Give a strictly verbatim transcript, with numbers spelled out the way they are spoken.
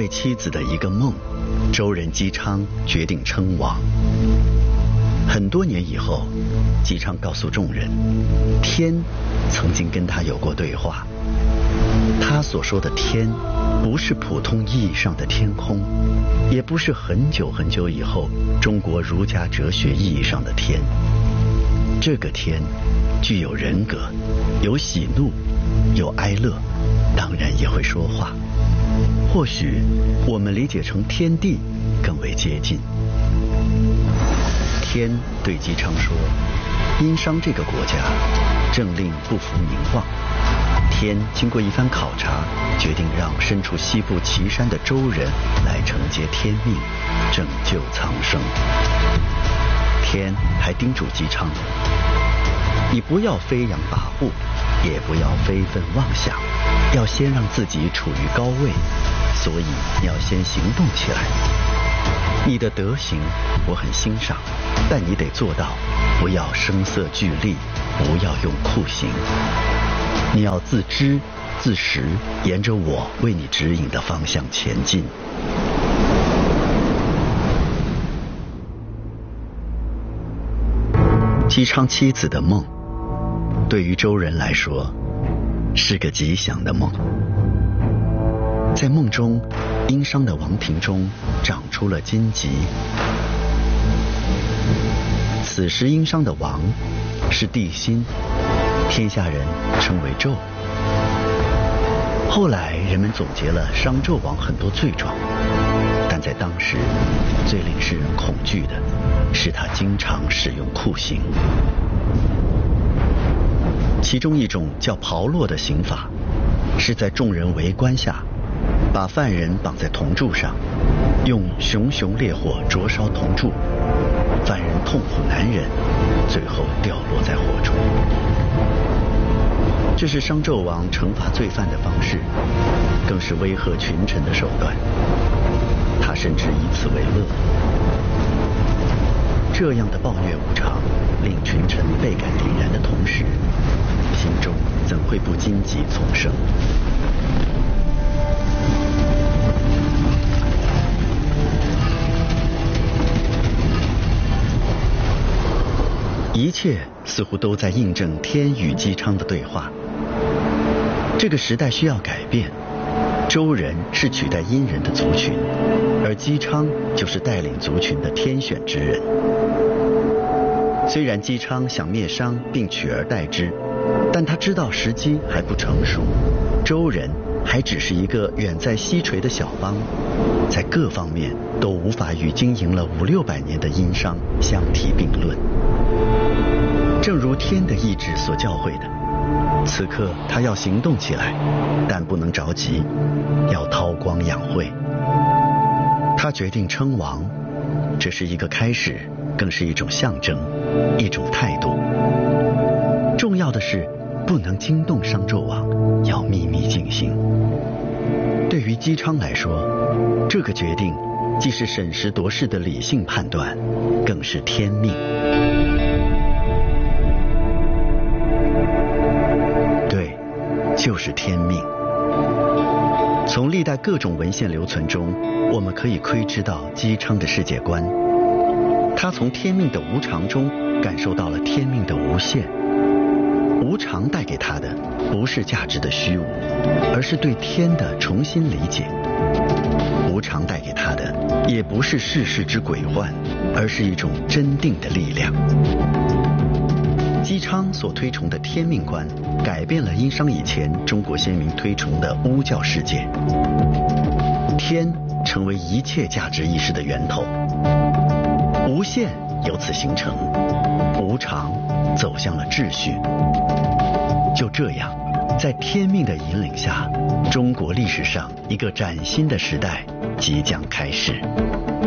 为妻子的一个梦，周人姬昌决定称王。很多年以后，姬昌告诉众人，天曾经跟他有过对话。他所说的天，不是普通意义上的天空，也不是很久很久以后中国儒家哲学意义上的天。这个天具有人格，有喜怒，有哀乐，当然也会说话。或许我们理解成天地更为接近。天对姬昌说，殷商这个国家政令不符名望，天经过一番考察，决定让身处西部岐山的周人来承接天命，拯救苍生。天还叮嘱姬昌，你不要飞扬跋扈，也不要非分妄想，要先让自己处于高位，所以你要先行动起来。你的德行我很欣赏，但你得做到不要声色俱厉，不要用酷刑。你要自知自识，沿着我为你指引的方向前进。姬昌妻子的梦，对于周人来说是个吉祥的梦。在梦中，殷商的王庭中长出了荆棘。此时殷商的王是帝辛，天下人称为纣。后来人们总结了商纣王很多罪状，但在当时最令世人恐惧的是他经常使用酷刑。其中一种叫炮烙的刑法，是在众人围观下，把犯人绑在铜柱上，用熊熊烈火灼烧铜柱，犯人痛苦难忍，最后掉落在火中。这是商纣王惩罚罪犯的方式，更是威吓群臣的手段。他甚至以此为乐。这样的暴虐无常，令群臣倍感凛然的同时，心中怎会不荆棘丛生？一切似乎都在印证天与姬昌的对话。这个时代需要改变，周人是取代殷人的族群，而姬昌就是带领族群的天选之人。虽然姬昌想灭商并取而代之，但他知道时机还不成熟，周人还只是一个远在西陲的小邦，在各方面都无法与经营了五六百年的殷商相提并论。正如天的意志所教诲的，此刻他要行动起来，但不能着急，要韬光养晦。他决定称王，这是一个开始，更是一种象征，一种态度。重要的是不能惊动商纣王，要秘密进行。对于姬昌来说，这个决定既是审时度势的理性判断，更是天命。对，就是天命。从历代各种文献留存中，我们可以窥知到姬昌的世界观。他从天命的无常中感受到了天命的无限。无常带给他的不是价值的虚无，而是对天的重新理解。无常带给他的也不是世事之鬼幻，而是一种真定的力量。姬昌所推崇的天命观，改变了殷商以前中国先民推崇的巫教世界。天成为一切价值意识的源头，无限由此形成，无常走向了秩序。就这样，在天命的引领下，中国历史上一个崭新的时代即将开始。